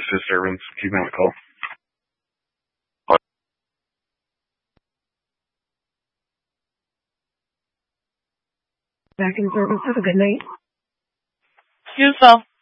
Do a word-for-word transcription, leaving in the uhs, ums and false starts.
disturbance. Keep on the call. Back in service. Have a good night. You as well.